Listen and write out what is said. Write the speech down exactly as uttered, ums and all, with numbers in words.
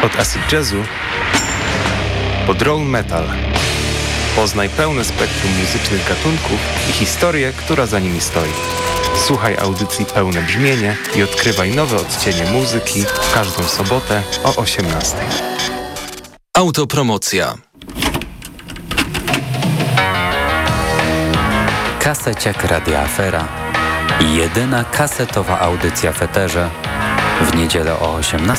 Od acid jazzu po drone metal. Poznaj pełne spektrum muzycznych gatunków i historię, która za nimi stoi. Słuchaj audycji Pełne Brzmienie i odkrywaj nowe odcienie muzyki w każdą sobotę o osiemnastej. Autopromocja. Kaseciak Radia Afera. Jedyna kasetowa audycja w eterze w niedzielę o osiemnastej.